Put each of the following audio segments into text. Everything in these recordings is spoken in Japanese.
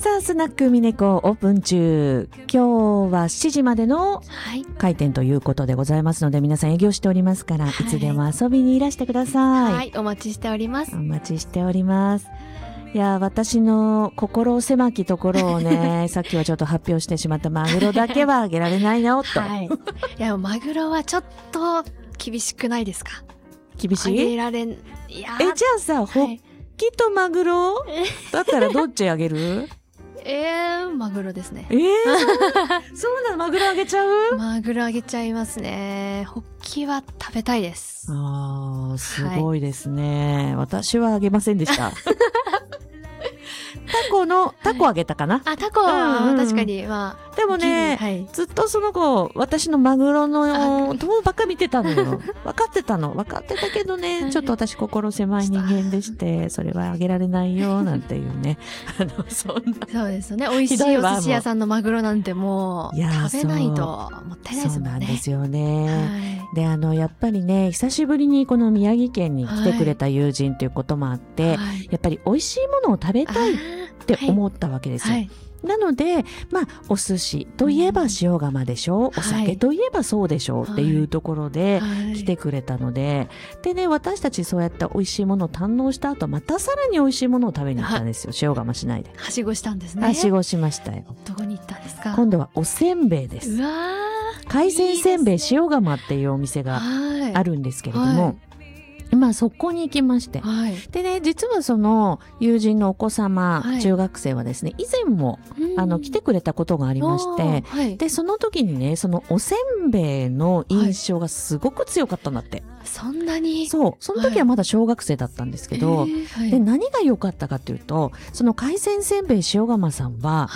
さあスナックミネコオープン中、今日は7時までの開店ということでございますので、皆さん営業しておりますから、いつでも遊びにいらしてください。 はい、お待ちしております。 お待ちしております。いや、私の心狭きところをねさっきはちょっと発表してしまった。マグロだけはあげられないよと、 はい、いやマグロはちょっと厳しくないですか？ 厳しい？ あげられん。いやじゃあさ、ホッキとマグロだったらどっちあげる？ マグロですね。 そうなの？マグロあげちゃう？ マグロあげちゃいますね。ホッキは食べたいです。 あー、すごいですね。私はあげませんでした。タコあげたかな？ タコは、確かに、まあ。 でもね、ずっとその子、私のマグロの友ばっか見てたのよ。分かってたけどね、ちょっと私心狭い人間でして、それはあげられないよ、なんていうね。 そうですよね。美味しいお寿司屋さんのマグロなんてもう、食べないともったいないですもんね。 そうなんですよね。で、やっぱりね、久しぶりにこの宮城県に来てくれた友人ということもあって、やっぱり美味しいものを食べたいって思ったわけですよ。なので、まあ、お寿司といえば塩釜でしょ、お酒といえばそうでしょっていうところで来てくれたので、でね、私たちそうやって美味しいものを堪能した後、またさらに美味しいものを食べに行ったんですよ。塩釜しないで。 はしごしたんですね。 はしごしましたよ。 どこに行ったんですか？ 今度はおせんべいです。 うわー、 海鮮せんべい塩釜っていうお店があるんですけれども、まあそこに行きまして、でね、実はその友人のお子様、中学生はですね、以前も来てくれたことがありまして、でその時にね、そのおせんべいの印象がすごく強かったんだって。 そんなに？ そう、その時はまだ小学生だったんですけど、で何が良かったかというと、その海鮮せんべい塩釜さんは、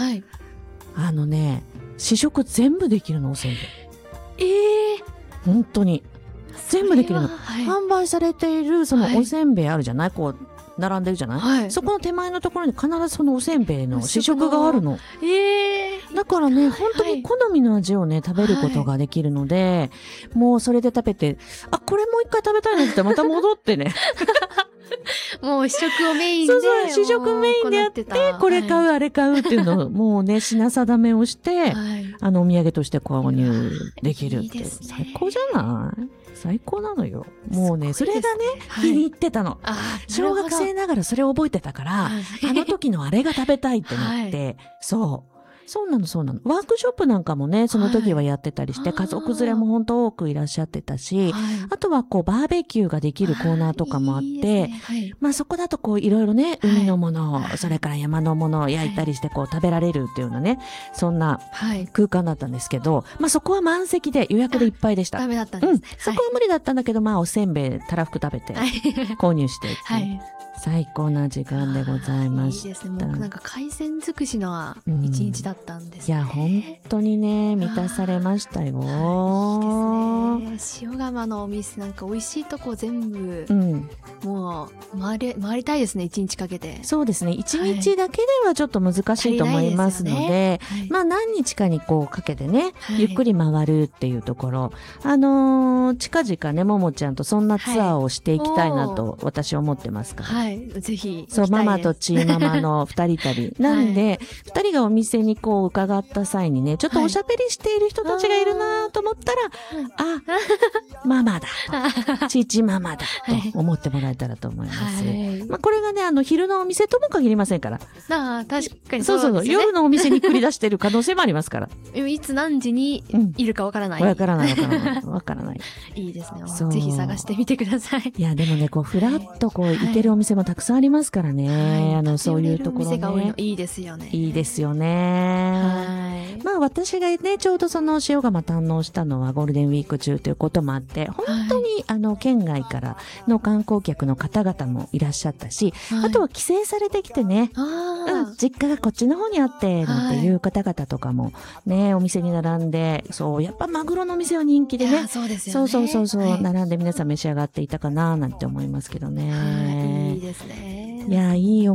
試食全部できるの、おせんべい。本当に。全部できるの。販売されているそのおせんべいあるじゃない？こう並んでるじゃない？そこの手前のところに必ずそのおせんべいの試食があるの。だからね、本当に好みの味をね、食べることができるので、もうそれで食べて、これもう一回食べたいなってまた戻ってね。 もう試食をメインで。 試食メインでやって、これ買う、あれ買うっていうのを、もうね、品定めをして、お土産として購入できるって。最高じゃない？最高なのよ。もうね、それがね、気に入ってたの。小学生ながらそれを覚えてたから、あの時のあれが食べたいってなって、そうなの。ワークショップなんかもね、その時はやってたりして、家族連れも本当多くいらっしゃってたし、あとはこうバーベキューができるコーナーとかもあって、まあそこだとこういろいろね、海のもの、それから山のものを焼いたりしてこう食べられるっていうようなね、そんな空間だったんですけど、まあそこは満席で予約でいっぱいでした。 ダメだったんですね。 そこは無理だったんだけど、まあおせんべいたらふく食べて購入して最高な時間でございました。 いいですね。もうなんか海鮮尽くしの一日だったんですね。 いや本当にね、満たされましたよ。 いいですね。塩釜のお店なんか美味しいとこ全部、もう回りたいですね、一日かけて。そうですね、一日だけではちょっと難しいと思いますので、まあ何日かにこうかけてね、ゆっくり回るっていうところ、近々ね、ももちゃんとそんなツアーをしていきたいなと私は思ってますから。ぜひ。そう、ママとチーママの二人旅。なんで、二人がお店にこう伺った際にね、ちょっとおしゃべりしている人たちがいるなと思ったら、ママだと、チチママだと思ってもらえたらと思います。まあこれがね、昼のお店とも限りませんから。 確かにそう、夜のお店に繰り出してる可能性もありますから。 いつ何時にいるかわからない。 わからない。 いいですね。ぜひ探してみてください。 いや、でもね、こう、ふらっとこう、行けるお店もたくさんありますからね。そういうところね。 いいですよね。 いいですよね。まあ私がね、ちょうどその塩釜堪能したのはゴールデンウィーク中ということもあって、本当に県外からの観光客の方々もいらっしゃったし、あとは帰省されてきてね、実家がこっちの方にあって、なんていう方々とかもね、お店に並んで、そう、やっぱマグロの店は人気でね、 そうですよね。 そう、並んで皆さん召し上がっていたかな、なんて思いますけどね。 いいですね。 いや、いいよ。